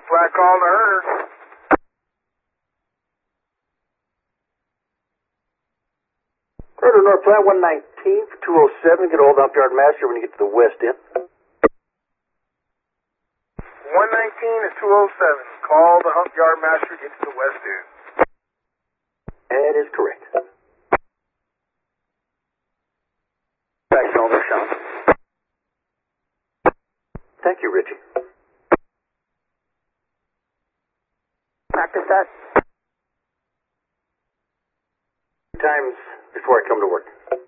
flat call to her. Further North Flat 119th, 207. Get a hold of Hump Yard Master when you get to the west end. 119 is 207. Call the Hump Yard Master, get to the west end. That is correct. Back to all their shots. Thank you, Richie. Practice that. Times before I come to work.